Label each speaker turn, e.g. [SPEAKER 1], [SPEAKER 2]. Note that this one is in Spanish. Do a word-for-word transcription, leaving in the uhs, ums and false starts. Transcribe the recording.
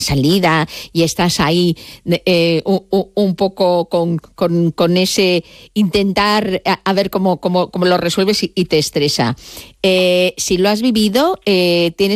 [SPEAKER 1] salida y estás ahí eh, un, un poco con, con, con ese intentar a, a ver cómo, cómo, cómo lo resuelves y, y te estresa. Eh, si lo has vivido, eh, tienes